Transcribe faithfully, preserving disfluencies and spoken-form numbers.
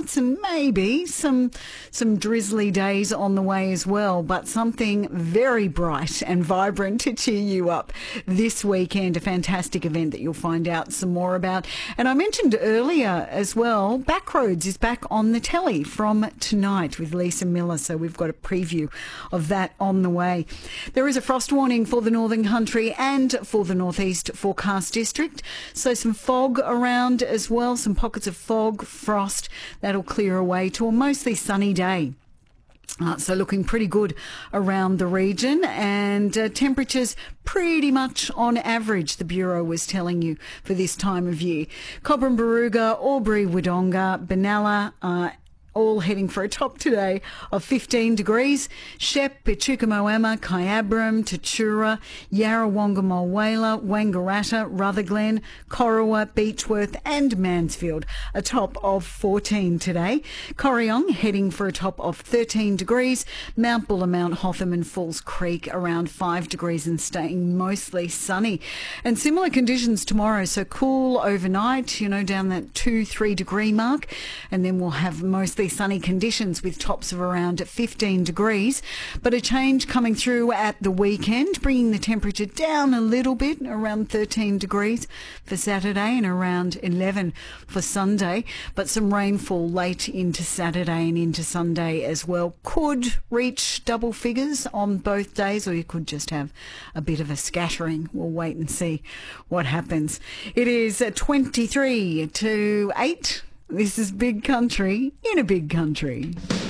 showers and maybe some some drizzly days on the way as well, but something very bright and vibrant to cheer you up this weekend. A fantastic event that you'll find out some more about. And I mentioned earlier as well, Backroads is back on the telly from tonight with Lisa Miller, so we've got a preview of that on the way. There is a frost warning for the Northern Country and for the Northeast Forecast District, so some fog around as well, some pockets of fog, frost, that'll clear away to a mostly sunny day. Uh, so looking pretty good around the region, and uh, temperatures pretty much on average, the Bureau was telling you, for this time of year. Cobram Barooga, Albury, Wodonga, Benalla, uh, all heading for a top today of fifteen degrees. Shep, Echuca Moama, Kyabram, Tatura, Yarrawonga, Mulwala, Wangaratta, Rutherglen, Corowa, Beechworth and Mansfield, a top of fourteen today. Corryong heading for a top of thirteen degrees. Mount Buller, Mount Hotham and Falls Creek around five degrees and staying mostly sunny. And similar conditions tomorrow, so cool overnight, you know, down that two, three degree mark, and then we'll have mostly sunny conditions with tops of around fifteen degrees, but a change coming through at the weekend, bringing the temperature down a little bit, around thirteen degrees for Saturday and around eleven for Sunday, but some rainfall late into Saturday and into Sunday as well. Could reach double figures on both days, or you could just have a bit of a scattering. We'll wait and see what happens. It is twenty-three to eight. This is Big Country in a big country.